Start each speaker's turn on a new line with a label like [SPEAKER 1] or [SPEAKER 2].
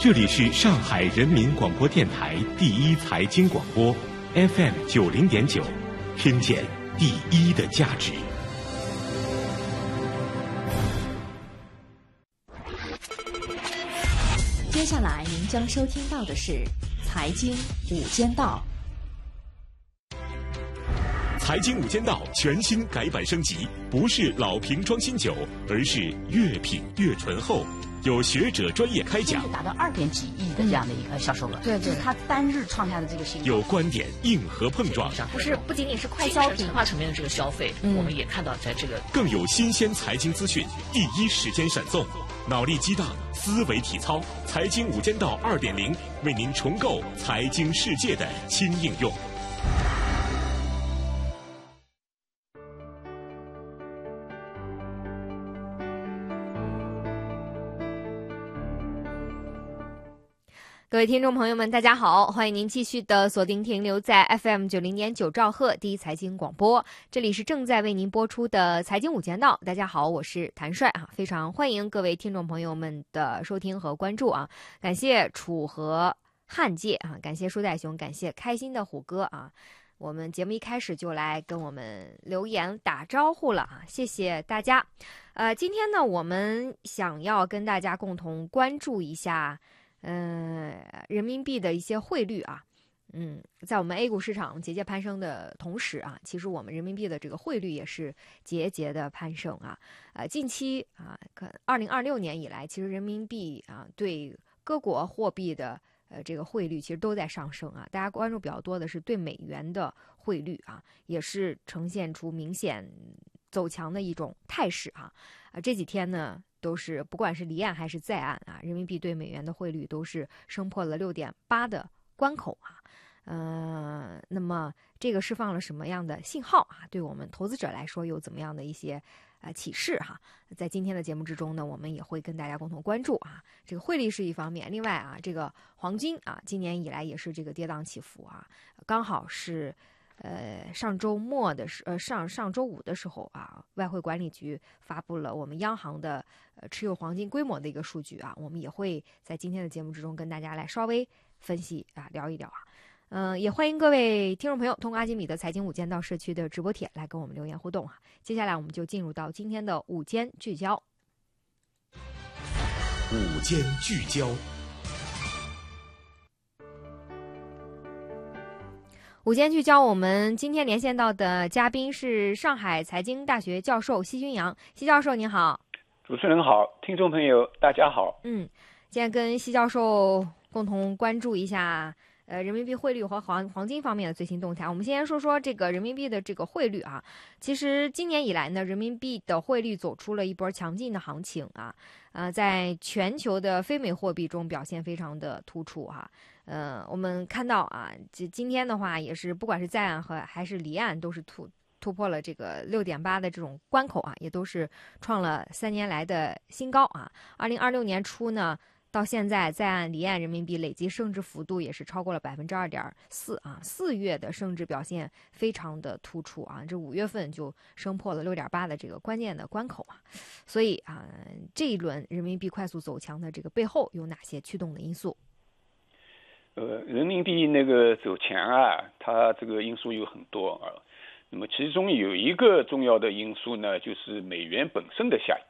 [SPEAKER 1] 这里是上海人民广播电台第一财经广播 FM90.9，听见第一的价值。
[SPEAKER 2] 接下来您将收听到的是财经午间道。
[SPEAKER 1] 财经午间道全新改版升级，不是老瓶装新酒，而是越品越醇厚。有学者专业开讲，
[SPEAKER 3] 达到2.几亿的这样的一个销售额，对，这是它单日创下的这个新高。
[SPEAKER 1] 有观点硬核碰撞，
[SPEAKER 3] 不仅仅是快消品化层面的这个消费，我们也看到在这个
[SPEAKER 1] 更有新鲜财经资讯，第一时间闪送，脑力激荡，思维体操，财经午间道2.0，为您重构财经世界的新应用。
[SPEAKER 4] 各位听众朋友们，大家好，欢迎您继续的锁定停留在 FM90.9兆赫第一财经广播，这里是正在为您播出的财经午间道。大家好，我是谭帅啊，非常欢迎各位听众朋友们的收听和关注啊，感谢楚和汉界啊，感谢舒代雄，感谢开心的虎哥啊。我们节目一开始就来跟我们留言打招呼了啊，谢谢大家。今天呢，我们想要跟大家共同关注一下人民币的一些汇率啊，在我们 A 股市场节节攀升的同时啊，其实我们人民币的这个汇率也是节节的攀升啊。近期啊，2026年以来，其实人民币啊对各国货币的这个汇率其实都在上升啊。大家关注比较多的是对美元的汇率啊，也是呈现出明显走强的一种态势啊。这几天呢，都是不管是离岸还是在岸啊，人民币对美元的汇率都是升破了6.8的关口啊。那么这个释放了什么样的信号啊？对我们投资者来说有怎么样的一些启示哈？在今天的节目之中呢，我们也会跟大家共同关注啊。这个汇率是一方面，另外啊，这个黄金啊，今年以来也是这个跌宕起伏啊，刚好是。上周末的上周五的时候啊，外汇管理局发布了我们央行的持有黄金规模的一个数据啊，我们也会在今天的节目之中跟大家来稍微分析啊，聊一聊啊。也欢迎各位听众朋友通过阿基米德财经午间到社区的直播帖来跟我们留言互动啊。接下来我们就进入到今天的午间聚焦。
[SPEAKER 1] 午间聚焦。
[SPEAKER 4] 午间聚焦，我们今天连线到的嘉宾是上海财经大学教授奚君阳。奚教授您好。
[SPEAKER 5] 主持人好，听众朋友大家好。
[SPEAKER 4] 今天跟奚教授共同关注一下人民币汇率和黄金方面的最新动态。我们先说说这个人民币的这个汇率啊。其实今年以来呢，人民币的汇率走出了一波强劲的行情啊。在全球的非美货币中表现非常的突出哈。我们看到啊，今天的话也是不管是在岸还是离岸都是突破了这个6.8的这种关口啊，也都是创了3年来的新高啊。2026年初呢，到现在在岸离岸人民币累计升值幅度也是超过了2.4%啊，4月的升值表现非常的突出啊，这5月份就升破了6.8的这个关键的关口啊。所以啊，这一轮人民币快速走强的这个背后有哪些驱动的因素？
[SPEAKER 5] 人民币那个走强啊，它这个因素有很多啊。那么其中有一个重要的因素呢，就是美元本身的